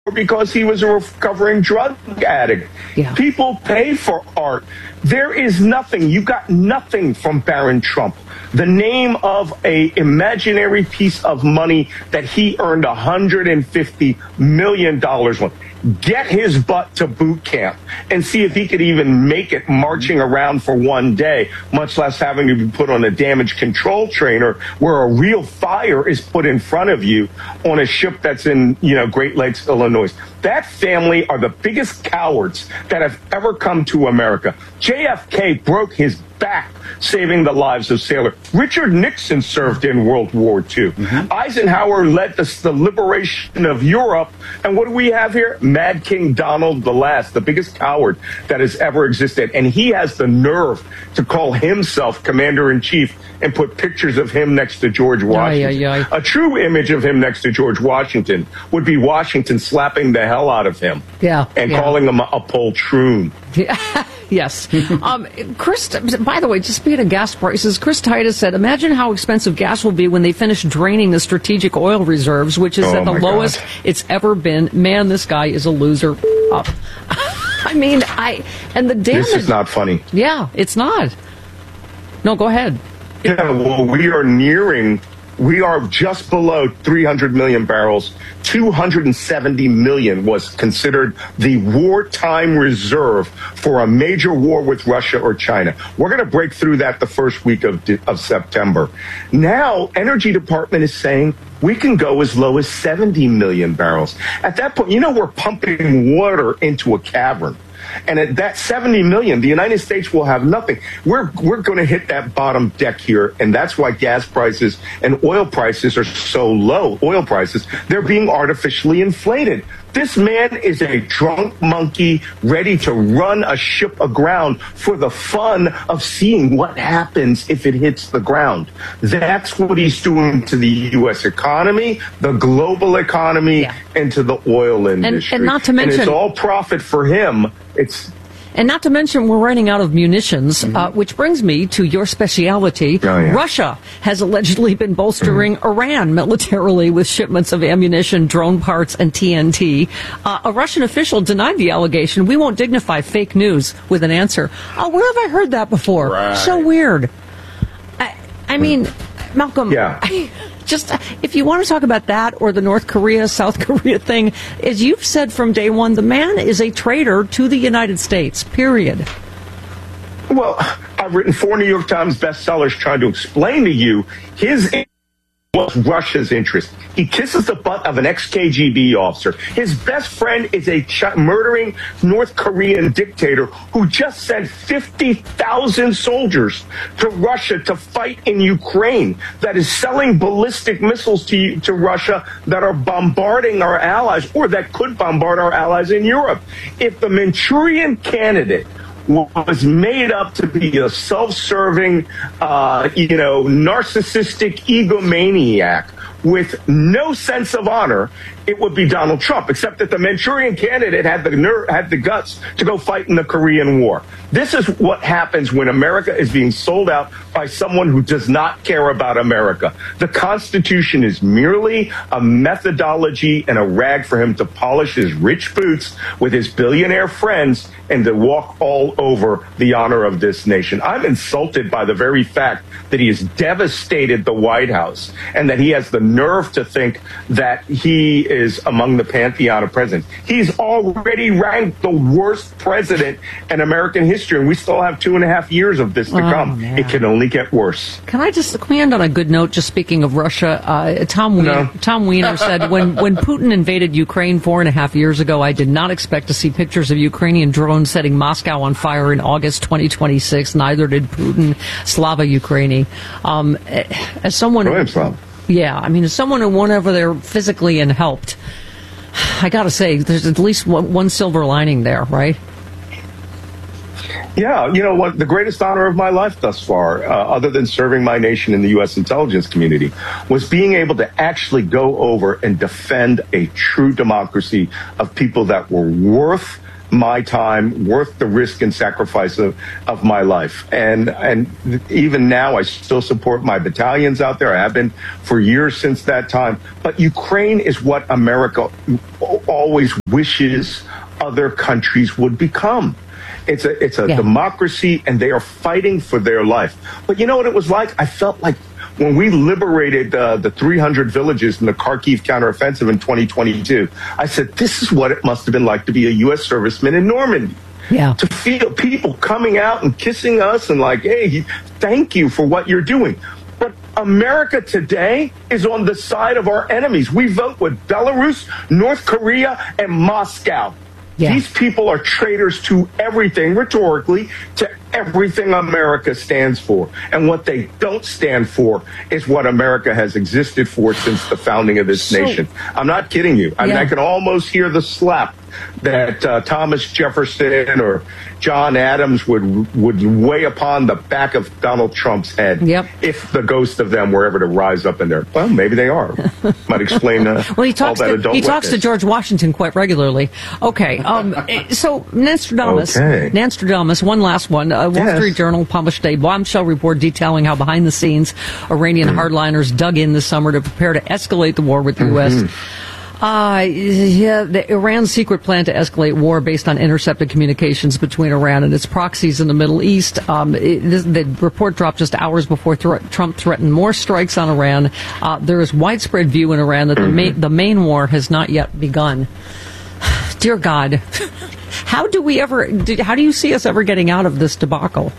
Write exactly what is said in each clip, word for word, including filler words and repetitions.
because he was a recovering drug addict. Yeah. People pay for art. There is nothing. You got nothing from Barron Trump. The name of a imaginary piece of money that he earned one hundred fifty million dollars on. Get his butt to boot camp and see if he could even make it marching around for one day, much less having to be put on a damage control trainer where a real fire is put in front of you on a ship that's in, you know, Great Lakes, Illinois. That family are the biggest cowards that have ever come to America. J F K broke his back saving the lives of sailors. Richard Nixon served in World War Two. Mm-hmm. Eisenhower led the, the liberation of Europe. And what do we have here? Mad King Donald the Last, the biggest coward that has ever existed. And he has the nerve to call himself commander-in-chief and put pictures of him next to George Washington. Aye, aye, aye. A true image of him next to George Washington would be Washington slapping the hell out of him. Yeah, and yeah. calling him a, a poltroon. Yeah. Yes. um, Chris, by the way, just speaking of gas prices, Chris Titus said, imagine how expensive gas will be when they finish draining the strategic oil reserves, which is oh at the lowest God. it's ever been. Man, this guy is a loser. Up. I mean, I, and the damage. This is not funny. Yeah, it's not. No, go ahead. Yeah, well, we are nearing, we are just below three hundred million barrels. two hundred seventy million was considered the wartime reserve for a major war with Russia or China. We're going to break through that the first week of, of September. Now, Energy Department is saying we can go as low as seventy million barrels. At that point, you know, we're pumping water into a cavern. And at that seventy million, the United States will have nothing. We're we're going to hit that bottom deck here, and that's why gas prices and oil prices are so low. Oil prices, they're being artificially inflated. This man is a drunk monkey ready to run a ship aground for the fun of seeing what happens if it hits the ground. That's what he's doing to the U S economy, the global economy, yeah. and to the oil industry. And, and not to mention, and it's all profit for him. It's And not to mention, we're running out of munitions, mm-hmm. uh, which brings me to your speciality. Oh, yeah. Russia has allegedly been bolstering mm-hmm. Iran militarily with shipments of ammunition, drone parts, and T N T. Uh, a Russian official denied the allegation. We won't dignify fake news with an answer. Oh, where have I heard that before? Right. So weird. I, I mean, Malcolm, yeah. I, just if you want to talk about that or the North Korea, South Korea thing, as you've said from day one, the man is a traitor to the United States, period. Well, I've written four New York Times bestsellers trying to explain to you his was Russia's interest. He kisses the butt of an ex-K G B officer. His best friend is a ch- murdering North Korean dictator who just sent fifty thousand soldiers to Russia to fight in Ukraine, that is selling ballistic missiles to, to Russia that are bombarding our allies, or that could bombard our allies in Europe. If the Manchurian Candidate was made up to be a self-serving, uh, you know, narcissistic egomaniac with no sense of honor, it would be Donald Trump, except that the Manchurian Candidate had the ner- had the guts to go fight in the Korean War. This is what happens when America is being sold out by someone who does not care about America. The Constitution is merely a methodology and a rag for him to polish his rich boots with his billionaire friends and to walk all over the honor of this nation. I'm insulted by the very fact that he has devastated the White House and that he has the nerve to think that he is among the pantheon of presidents. He's already ranked the worst president in American history, and we still have two and a half years of this to oh, come. Man. It can only get worse. Can I just can we end on a good note? Just speaking of Russia, uh, Tom Wiener, no. Tom Wiener said when when Putin invaded Ukraine four and a half years ago, I did not expect to see pictures of Ukrainian drones setting Moscow on fire in August twenty twenty-six. Neither did Putin. Slava Ukraini. Um, as someone. Go ahead, Slava. Yeah, I mean, as someone who went over there physically and helped, I got to say, there's at least one, one silver lining there, right? Yeah, you know what? The greatest honor of my life thus far, uh, other than serving my nation in the U S intelligence community, was being able to actually go over and defend a true democracy of people that were worth my time, worth the risk and sacrifice of, of my life. And and even now, I still support my battalions out there. I have been for years since that time. But Ukraine is what America always wishes other countries would become. It's a it's a yeah. democracy, and they are fighting for their life. But you know what it was like? I felt like when we liberated uh, the three hundred villages in the Kharkiv counteroffensive in twenty twenty-two, I said, this is what it must have been like to be a U S serviceman in Normandy. Yeah. To feel people coming out and kissing us and like, hey, thank you for what you're doing. But America today is on the side of our enemies. We vote with Belarus, North Korea, and Moscow. Yeah. These people are traitors to everything, rhetorically, to everything America stands for. And what they don't stand for is what America has existed for since the founding of this so, nation. I'm not kidding you. I, yeah. mean, I can almost hear the slap that uh, Thomas Jefferson or John Adams would would weigh upon the back of Donald Trump's head yep. if the ghost of them were ever to rise up in there. Well, maybe they are. Might explain uh, well, he talks all that to, adult He talks witness. to George Washington quite regularly. Okay, um, so Nostradamus, okay. Nostradamus, one last one. Uh, Wall yes. Street Journal published a bombshell report detailing how behind the scenes Iranian mm. hardliners dug in this summer to prepare to escalate the war with the mm-hmm. U S Uh, yeah, the Iran's secret plan to escalate war based on intercepted communications between Iran and its proxies in the Middle East. Um, it, this, the report dropped just hours before th- Trump threatened more strikes on Iran. Uh, there is widespread view in Iran that the, ma- the main war has not yet begun. Dear God, how do we ever? Do, how do you see us ever getting out of this debacle?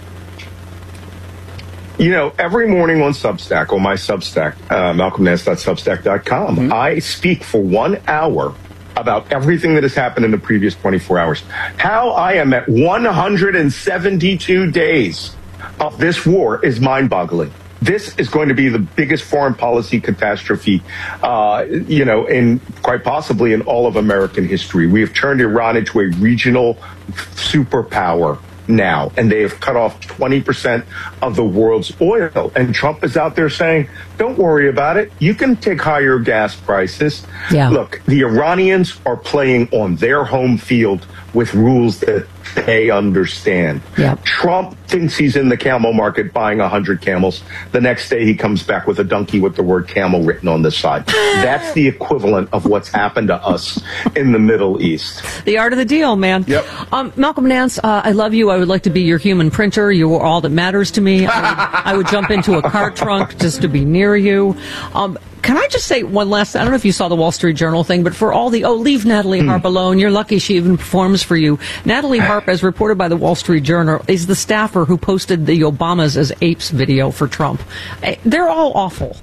You know, every morning on Substack, on my Substack, uh, malcolm nance dot substack dot com, mm-hmm. I speak for one hour about everything that has happened in the previous twenty-four hours. How I am at one hundred seventy-two days of this war is mind-boggling. This is going to be the biggest foreign policy catastrophe, uh, you know, in quite possibly in all of American history. We have turned Iran into a regional superpower now, and they have cut off twenty percent of the world's oil. And Trump is out there saying, don't worry about it. You can take higher gas prices. Yeah. Look, the Iranians are playing on their home field with rules that they understand. Yep. Trump thinks he's in the camel market buying one hundred camels. The next day he comes back with a donkey with the word camel written on the side. That's the equivalent of what's happened to us in the Middle East. The art of the deal, man. Yep. Um, Malcolm Nance, uh, I love you. I would like to be your human printer. You are all that matters to me. I would, I would jump into a car trunk just to be near you. Um, Can I just say one last, I don't know if you saw the Wall Street Journal thing, but for all the, oh, leave Natalie mm. Harp alone. You're lucky she even performs for you. Natalie Harp, as reported by the Wall Street Journal, is the staffer who posted the Obamas as apes video for Trump. They're all awful.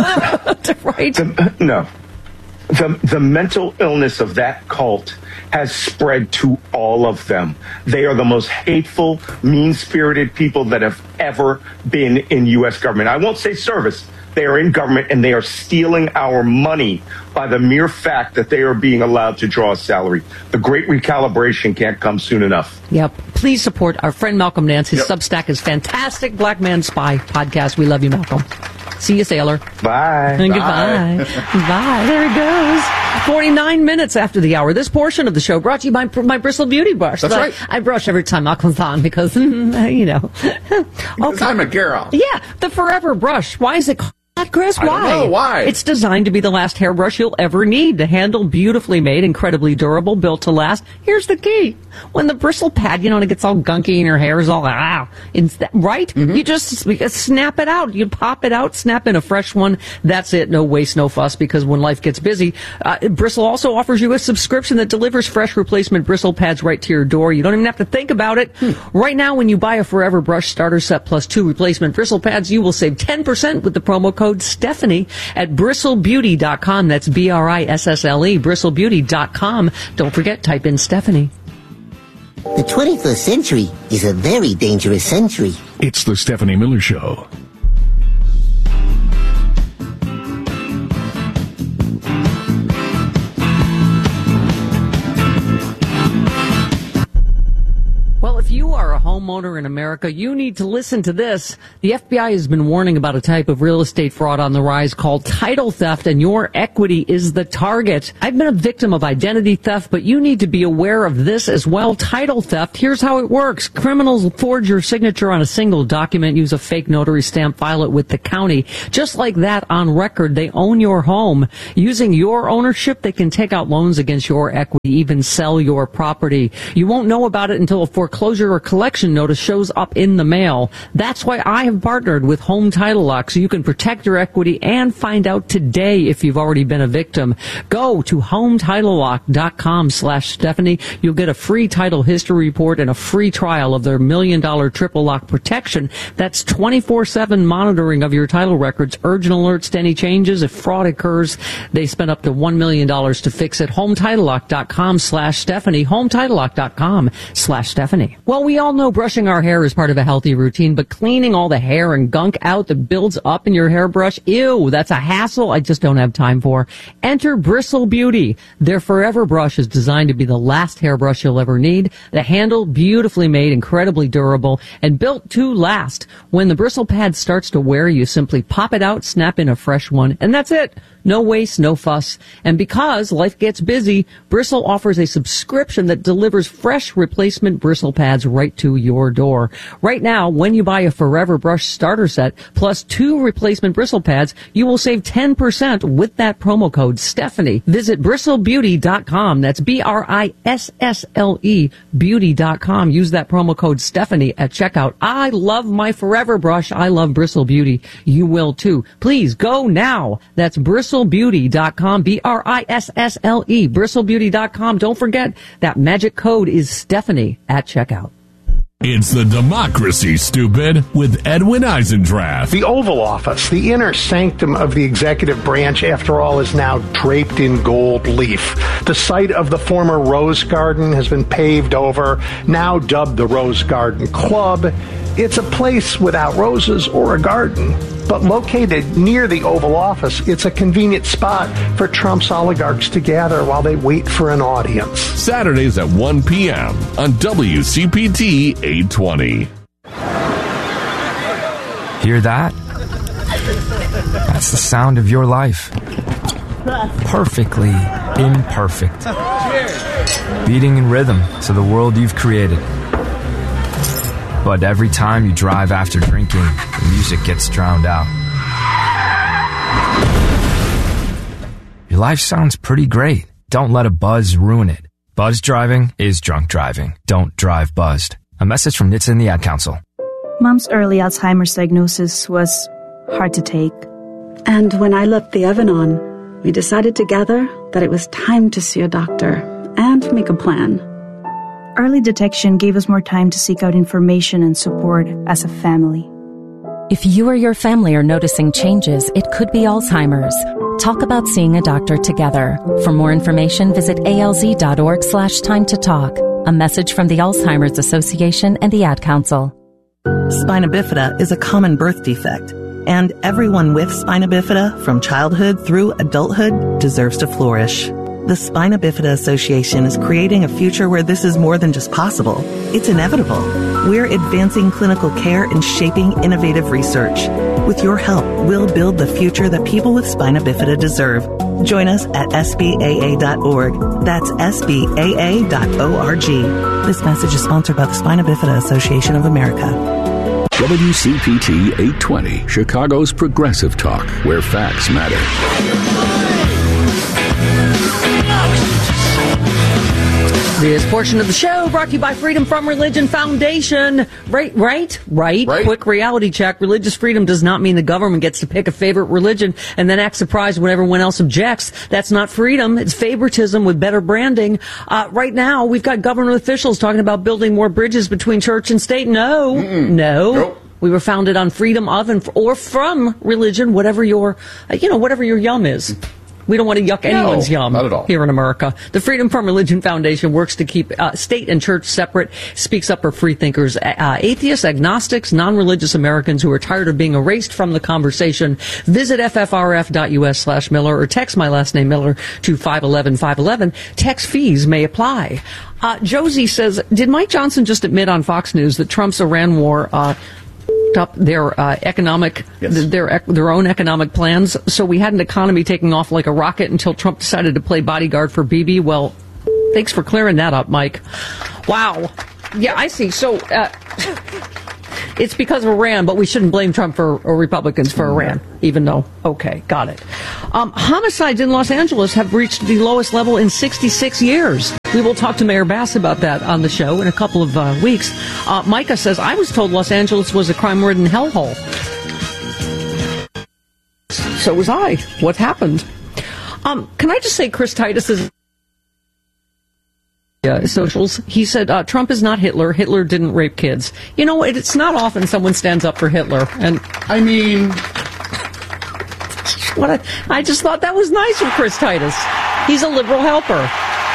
Right? The, no. The, the mental illness of that cult has spread to all of them. They are the most hateful, mean-spirited people that have ever been in U S government. I won't say service. They are in government, and they are stealing our money by the mere fact that they are being allowed to draw a salary. The great recalibration can't come soon enough. Yep. Please support our friend Malcolm Nance. His yep. Substack is fantastic. Black Man Spy podcast. We love you, Malcolm. See you, sailor. Bye. And goodbye. Bye. There he goes. forty-nine minutes after the hour. This portion of the show brought to you by my Bristle Beauty Brush. That's I, right. I brush every time Malcolm's on because, you know. Because I'm a girl. Yeah. The Forever Brush. Why is it called that, Chris? Why? I don't know. Why? It's designed to be the last hairbrush you'll ever need. The handle, beautifully made, incredibly durable, built to last. Here's the key. When the bristle pad, you know, and it gets all gunky and your hair is all, ah, instead, right? Mm-hmm. You just snap it out. You pop it out, snap in a fresh one. That's it. No waste, no fuss, because when life gets busy, uh, Bristle also offers you a subscription that delivers fresh replacement bristle pads right to your door. You don't even have to think about it. Hmm. Right now, when you buy a Forever Brush starter set plus two replacement bristle pads, you will save ten percent with the promo code Stephanie at bristle beauty dot com. That's B R I S S L E, bristle beauty dot com. Don't forget, type in Stephanie. The twenty-first century is a very dangerous century. It's the Stephanie Miller Show. Well, if you are a home homeowner in America, you need to listen to this. The F B I has been warning about a type of real estate fraud on the rise called title theft, and your equity is the target. I've been a victim of identity theft, but you need to be aware of this as well. Title theft, here's how it works. Criminals will forge your signature on a single document, use a fake notary stamp, file it with the county. Just like that, on record, they own your home. Using your ownership, they can take out loans against your equity, even sell your property. You won't know about it until a foreclosure or collection notice shows up in the mail. That's why I have partnered with Home Title Lock, so you can protect your equity and find out today if you've already been a victim. Go to HometitleLock.com slash Stephanie. You'll get a free title history report and a free trial of their million dollar triple lock protection. That's twenty-four seven monitoring of your title records, urgent alerts to any changes. If fraud occurs, they spend up to one million dollars to fix it. HometitleLock.com slash Stephanie. HometitleLock.com slash Stephanie. Well, we all know brushing our hair is part of a healthy routine, but cleaning all the hair and gunk out that builds up in your hairbrush, ew, that's a hassle I just don't have time for. Enter Bristle Beauty. Their Forever Brush is designed to be the last hairbrush you'll ever need. The handle, beautifully made, incredibly durable, and built to last. When the bristle pad starts to wear, you simply pop it out, snap in a fresh one, and that's it. No waste, no fuss. And because life gets busy, Bristle offers a subscription that delivers fresh replacement bristle pads right to your door. Right now, when you buy a Forever Brush starter set plus two replacement bristle pads, you will save ten percent with that promo code Stephanie. Visit bristle beauty dot com. That's B R I S S L E beauty dot com. Use that promo code Stephanie at checkout. I love my Forever Brush. I love Bristle Beauty. You will too. Please go now. That's bristle beauty dot com. B R I S S L E. bristle beauty dot com. Don't forget that magic code is Stephanie at checkout. It's the Democracy, Stupid, with Edwin Eisendrath. The Oval Office, the inner sanctum of the executive branch, after all, is now draped in gold leaf. The site of the former Rose Garden has been paved over, now dubbed the Rose Garden Club. It's a place without roses or a garden, but located near the Oval Office, it's a convenient spot for Trump's oligarchs to gather while they wait for an audience. Saturdays at one p.m. on W C P T eight twenty. Hear that? That's the sound of your life. Perfectly imperfect. Beating in rhythm to the world you've created. But every time you drive after drinking, the music gets drowned out. Your life sounds pretty great. Don't let a buzz ruin it. Buzz driving is drunk driving. Don't drive buzzed. A message from N H T S A and the Ad Council. Mom's early Alzheimer's diagnosis was hard to take. And when I left the oven on, we decided together that it was time to see a doctor and make a plan. Early detection gave us more time to seek out information and support as a family. If you or your family are noticing changes, it could be Alzheimer's. Talk about seeing a doctor together. For more information, visit alz.org slash time to talk. A message from the Alzheimer's Association and the Ad Council. Spina bifida is a common birth defect, and everyone with spina bifida from childhood through adulthood deserves to flourish. The Spina Bifida Association is creating a future where this is more than just possible. It's inevitable. We're advancing clinical care and shaping innovative research. With your help, we'll build the future that people with spina bifida deserve. Join us at S B A A dot org. That's S B A A dot org. This message is sponsored by the Spina Bifida Association of America. W C P T eight twenty, Chicago's progressive talk, where facts matter. This portion of the show brought to you by Freedom From Religion Foundation. Right, right, right, right. Quick reality check. Religious freedom does not mean the government gets to pick a favorite religion and then act surprised when everyone else objects. That's not freedom. It's favoritism with better branding. Uh, right now, we've got government officials talking about building more bridges between church and state. No, Mm-mm. no. Nope. We were founded on freedom of and or from religion, whatever your, uh, you know, whatever your yum is. We don't want to yuck anyone's no, yum not at all. here in America. The Freedom from Religion Foundation works to keep uh, state and church separate, speaks up for free thinkers, uh, atheists, agnostics, non-religious Americans who are tired of being erased from the conversation. Visit f f r f dot u s slash Miller or text my last name Miller to five one one five one one. Text fees may apply. Uh, Josie says, did Mike Johnson just admit on Fox News that Trump's Iran war uh, up their uh, economic, yes. their their own economic plans? So we had an economy taking off like a rocket until Trump decided to play bodyguard for Bibi. Well, thanks for clearing that up, Mike. Wow. Yeah, I see. So uh, it's because of Iran, but we shouldn't blame Trump for or Republicans for Iran, even though, okay, got it. Um, homicides in Los Angeles have reached the lowest level in sixty-six years. We will talk to Mayor Bass about that on the show in a couple of uh, weeks. Uh, Micah says, I was told Los Angeles was a crime-ridden hellhole. So was I. What happened? Um, can I just say Chris Titus is... Uh, socials. He said, uh, Trump is not Hitler. Hitler didn't rape kids. You know, it, it's not often someone stands up for Hitler. And I mean... what I, I just thought that was nice of Chris Titus. He's a liberal helper.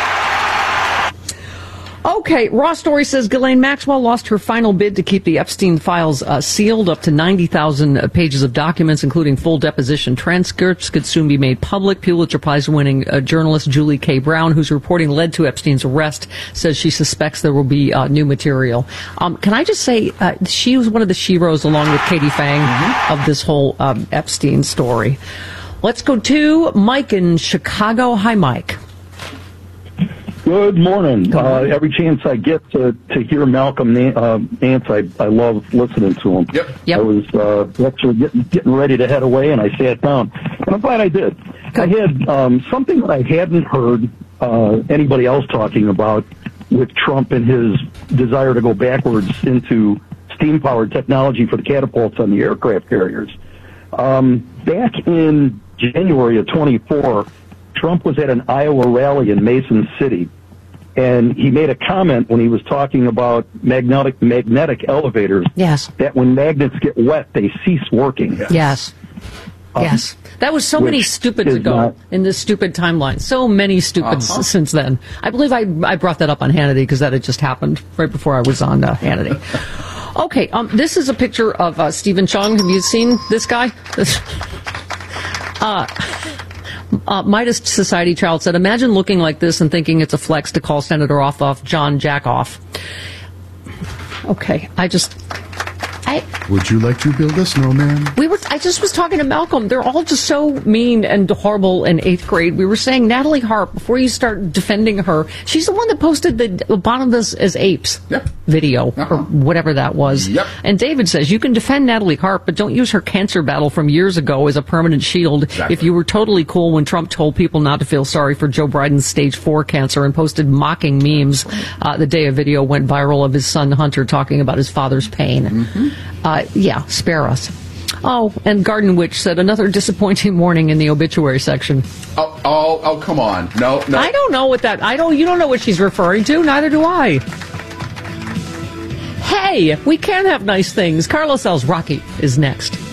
Okay, Raw Story says Ghislaine Maxwell lost her final bid to keep the Epstein files uh, sealed. Up to ninety thousand pages of documents, including full deposition transcripts, could soon be made public. Pulitzer Prize-winning uh, journalist Julie K. Brown, whose reporting led to Epstein's arrest, says she suspects there will be uh, new material. Um, can I just say, uh, she was one of the sheroes, along with Katie Fang, mm-hmm. of this whole um, Epstein story. Let's go to Mike in Chicago. Hi, Mike. Good morning. Uh, every chance I get to, to hear Malcolm uh, Nance, I, I love listening to him. Yep. Yep. I was uh, actually getting, getting ready to head away, and I sat down. And I'm glad I did. I had um, something that I hadn't heard uh, anybody else talking about with Trump and his desire to go backwards into steam-powered technology for the catapults on the aircraft carriers. Um, back in January of twenty-four, Trump was at an Iowa rally in Mason City, and he made a comment when he was talking about magnetic magnetic elevators. Yes. That when magnets get wet, they cease working. Yes. Um, yes. That was so many stupids ago not, in this stupid timeline. So many stupids uh-huh. since then. I believe I I brought that up on Hannity because that had just happened right before I was on uh, Hannity. Okay, um, this is a picture of uh, Stephen Chung. Have you seen this guy? This, uh... Uh, Midas Society Child said, imagine looking like this and thinking it's a flex to call Senator Ossoff John Jackoff. Okay, I just... I, Would you like to build a snowman? We were. I just was talking to Malcolm. They're all just so mean and horrible in eighth grade. We were saying Natalie Harp, before you start defending her, she's the one that posted the bottom of this as apes yep. video, uh-huh. or whatever that was. Yep. And David says, you can defend Natalie Harp, but don't use her cancer battle from years ago as a permanent shield. Exactly. If you were totally cool when Trump told people not to feel sorry for Joe Biden's stage four cancer and posted mocking memes uh, the day a video went viral of his son Hunter talking about his father's pain. Mm-hmm. Uh, yeah, spare us. Oh, and Garden Witch said another disappointing morning in the obituary section. Oh, oh, oh, come on. No, no. I don't know what that, I don't, you don't know what she's referring to, neither do I. Hey, we can have nice things. Carlos L's Rocky is next.